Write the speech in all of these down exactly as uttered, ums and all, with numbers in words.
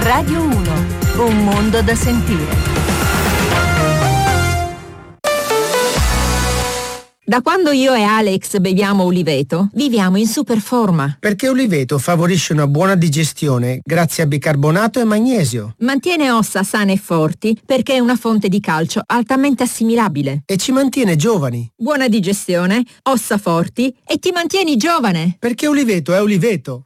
Radio uno, un mondo da sentire. Da quando io e Alex beviamo Uliveto, viviamo in super forma. Perché Uliveto favorisce una buona digestione grazie a bicarbonato e magnesio. Mantiene ossa sane e forti perché è una fonte di calcio altamente assimilabile. E ci mantiene giovani. Buona digestione, ossa forti e ti mantieni giovane. Perché Uliveto è Uliveto.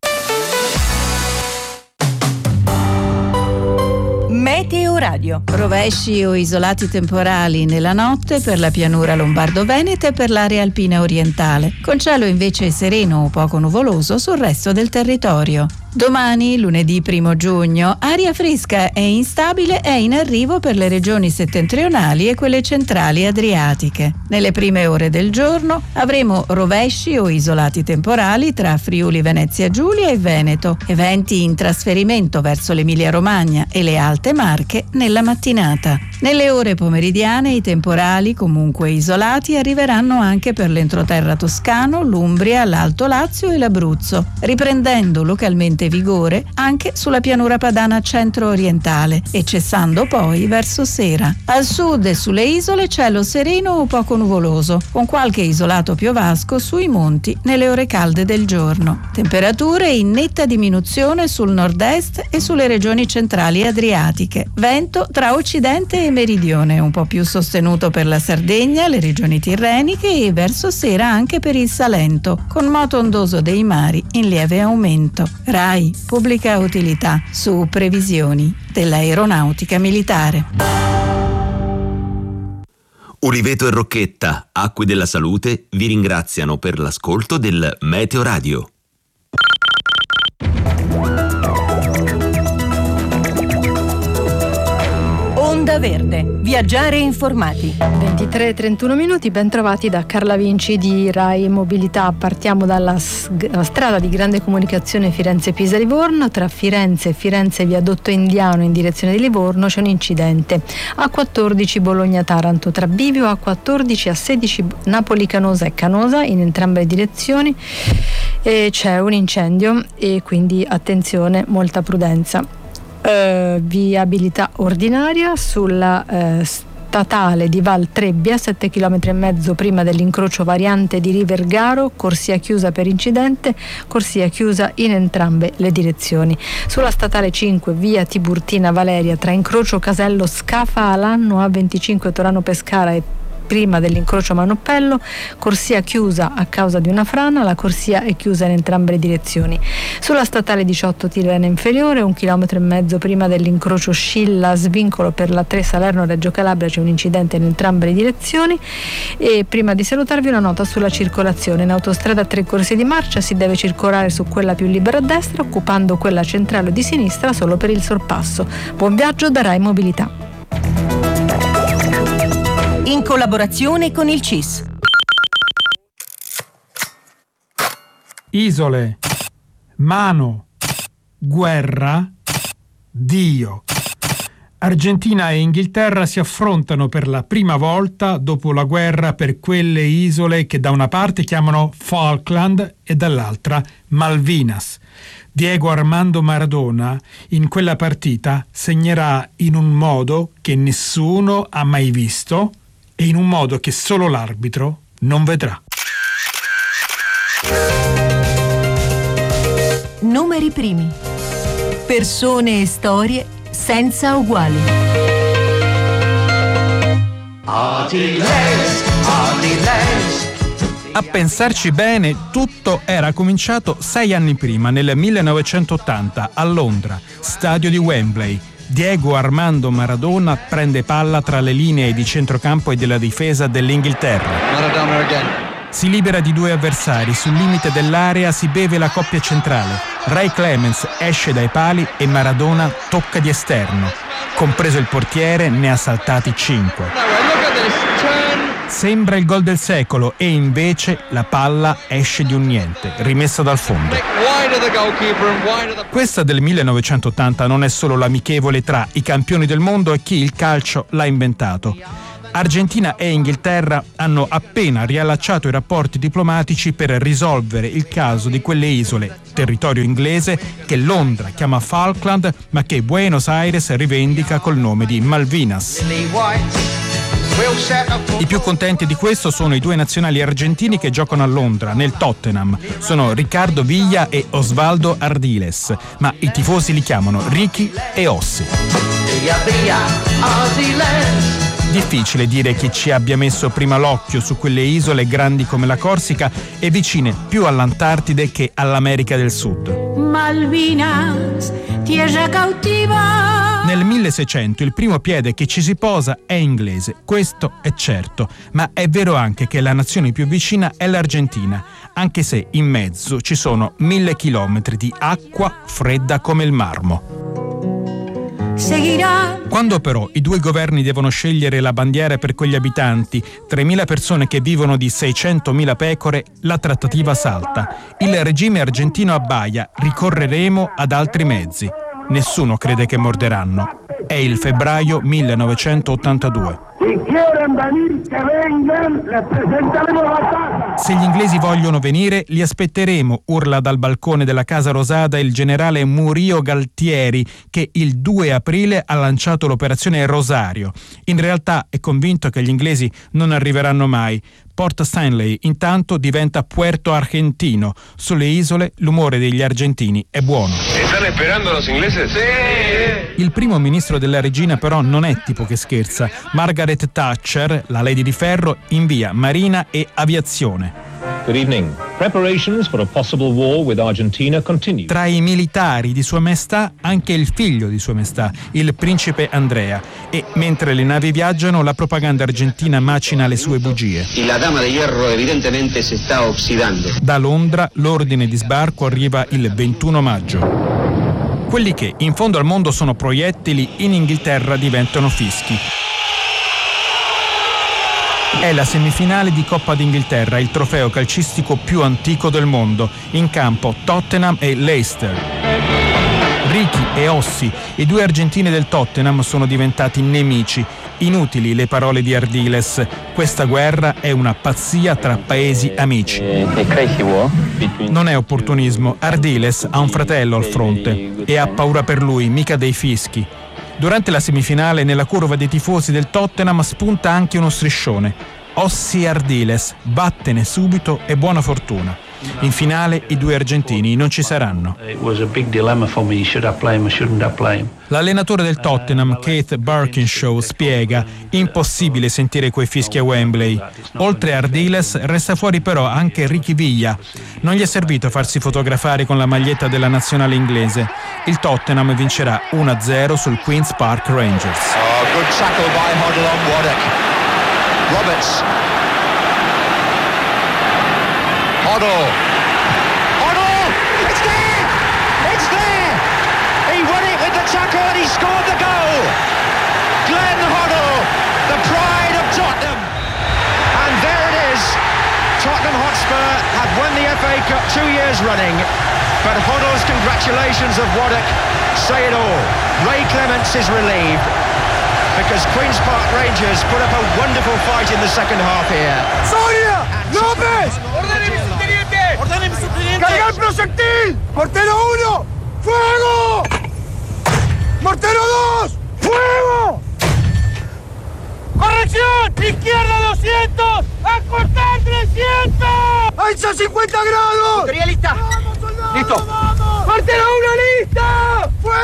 Meteo Radio. Rovesci o isolati temporali nella notte per la pianura lombardo-veneta e per l'area alpina orientale, con cielo invece sereno o poco nuvoloso sul resto del territorio. Domani, lunedì primo giugno, aria fresca e instabile è in arrivo per le regioni settentrionali e quelle centrali adriatiche. Nelle prime ore del giorno avremo rovesci o isolati temporali tra Friuli Venezia Giulia e Veneto e venti in trasferimento verso l'Emilia-Romagna e le Alte Marche nella mattinata. Nelle ore pomeridiane i temporali, comunque isolati, arriveranno anche per l'entroterra toscano, l'Umbria, l'Alto Lazio e l'Abruzzo, riprendendo localmente vigore anche sulla pianura padana centro-orientale e cessando poi verso sera. Al sud e sulle isole cielo sereno o poco nuvoloso, con qualche isolato piovasco sui monti nelle ore calde del giorno. Temperature in netta diminuzione sul nord-est e sulle regioni centrali adriatiche. Vento tra occidente e meridione, un po' più sostenuto per la Sardegna, le regioni tirreniche e verso sera anche per il Salento, con moto ondoso dei mari in lieve aumento. RAI Pubblica Utilità su previsioni dell'aeronautica militare. Uliveto e Rocchetta, Acque della Salute, vi ringraziano per l'ascolto del Meteo Radio. Onda Verde. Viaggiare informati. ventitré e trentuno minuti, ben trovati da Carla Vinci di Rai Mobilità. Partiamo dalla strada di grande comunicazione Firenze-Pisa-Livorno. Tra Firenze e Firenze Viadotto Indiano in direzione di Livorno c'è un incidente. A quattordici Bologna-Taranto tra Bivio, a quattordici a sedici Napoli-Canosa e Canosa in entrambe le direzioni. E c'è un incendio e quindi attenzione, molta prudenza. Uh, viabilità ordinaria sulla uh, statale di Val Trebbia, sette chilometri e mezzo prima dell'incrocio variante di Rivergaro, corsia chiusa per incidente, corsia chiusa in entrambe le direzioni. Sulla statale cinque via Tiburtina Valeria tra incrocio Casello Scafa Alanno A venticinque Torano Pescara e prima dell'incrocio Manoppello, corsia chiusa a causa di una frana, la corsia è chiusa in entrambe le direzioni. Sulla statale diciotto Tirrena Inferiore, un chilometro e mezzo prima dell'incrocio Scilla Svincolo per la tre Salerno-Reggio Calabria c'è un incidente in entrambe le direzioni. E prima di salutarvi una nota sulla circolazione. In autostrada tre corsie di marcia si deve circolare su quella più libera a destra, occupando quella centrale di sinistra solo per il sorpasso. Buon viaggio da Rai Mobilità. In collaborazione con il C I S. Isole, mano, guerra, Dio. Argentina e Inghilterra si affrontano per la prima volta dopo la guerra per quelle isole che da una parte chiamano Falkland e dall'altra Malvinas. Diego Armando Maradona in quella partita segnerà in un modo che nessuno ha mai visto e in un modo che solo l'arbitro non vedrà. Numeri primi. Persone e storie senza uguali. A pensarci bene, tutto era cominciato sei anni prima, nel millenovecentottanta, a Londra, stadio di Wembley. Diego Armando Maradona prende palla tra le linee di centrocampo e della difesa dell'Inghilterra. Maradona again. Si libera di due avversari, sul limite dell'area si beve la coppia centrale. Ray Clemens esce dai pali e Maradona tocca di esterno. Compreso il portiere, ne ha saltati cinque. Sembra il gol del secolo e invece la palla esce di un niente, rimessa dal fondo. Questa del millenovecentottanta non è solo l'amichevole tra i campioni del mondo e chi il calcio l'ha inventato. Argentina e Inghilterra hanno appena riallacciato i rapporti diplomatici per risolvere il caso di quelle isole, territorio inglese che Londra chiama Falkland, ma che Buenos Aires rivendica col nome di Malvinas. I più contenti di questo sono i due nazionali argentini che giocano a Londra, nel Tottenham. Sono Ricardo Villa e Osvaldo Ardiles, ma i tifosi li chiamano Ricky e Ossi. Difficile dire chi ci abbia messo prima l'occhio su quelle isole grandi come la Corsica e vicine più all'Antartide che all'America del Sud. Malvinas, tierra cautiva. Nel milleseicento il primo piede che ci si posa è inglese, questo è certo, ma è vero anche che la nazione più vicina è l'Argentina, anche se in mezzo ci sono mille chilometri di acqua fredda come il marmo. Quando però i due governi devono scegliere la bandiera per quegli abitanti, tremila persone che vivono di seicentomila pecore, la trattativa salta. Il regime argentino abbaia, ricorreremo ad altri mezzi. Nessuno crede che morderanno. È il febbraio millenovecentottantadue. Se gli inglesi vogliono venire, li aspetteremo, urla dal balcone della Casa Rosada il generale Murillo Galtieri, che il due aprile ha lanciato l'operazione Rosario. In realtà è convinto che gli inglesi non arriveranno mai. Port Stanley intanto diventa Puerto Argentino. Sulle isole l'umore degli argentini è buono. ¿Están esperando los ingleses? Sì! Il primo ministro della regina però non è tipo che scherza. Margaret Thatcher, la Lady di Ferro, invia marina e aviazione. Good evening. Preparations for a possible war with Argentina continue. Tra i militari di Sua Maestà anche il figlio di Sua Maestà, il principe Andrea. E mentre le navi viaggiano, la propaganda argentina macina le sue bugie. E la dama di hierro evidentemente si sta ossidando. Da Londra l'ordine di sbarco arriva il ventuno maggio. Quelli che in fondo al mondo sono proiettili, in Inghilterra diventano fischi. È la semifinale di Coppa d'Inghilterra, il trofeo calcistico più antico del mondo. In campo Tottenham e Leicester. Ricky e Ossi, i due argentini del Tottenham, sono diventati nemici. Inutili le parole di Ardiles. Questa guerra è una pazzia tra paesi amici. Non è opportunismo. Ardiles ha un fratello al fronte e ha paura per lui, mica dei fischi. Durante la semifinale, nella curva dei tifosi del Tottenham spunta anche uno striscione. Ossi Ardiles, vattene subito e buona fortuna. In finale i due argentini non ci saranno. L'allenatore del Tottenham, Keith Burkinshaw, spiega: impossibile sentire quei fischi a Wembley. Oltre a Ardiles resta fuori però anche Ricky Villa. Non gli è servito farsi fotografare con la maglietta della nazionale inglese. Il Tottenham vincerà uno a zero sul Queen's Park Rangers. Oh, good tackle by Hoddle on Waddock. Roberts. Hoddle. Hoddle! It's there! It's there! He won it with the tackle and he scored the goal! Glenn Hoddle, the pride of Tottenham. And there it is. Tottenham Hotspur have won the F A Cup two years running. But Hoddle's congratulations of Waddock say it all. Ray Clements is relieved because Queen's Park Rangers put up a wonderful fight in the second half here. Soria! López! ¡Ordene mi suplente! ¡Carga el proyectil! ¡Mortero uno! ¡Fuego! ¡Mortero dos! ¡Fuego! ¡Corrección! ¡Izquierda doscientos! ¡A cortar trescientos! ¡Alza cincuenta grados! ¡Quería lista! ¡Vamos, soldado! ¡Listo! ¡Vamos! ¡Mortero uno listo!